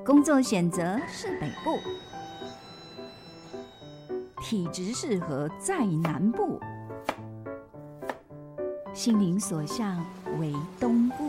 工作选择是北部，体质适合在南部，心灵所向为东部。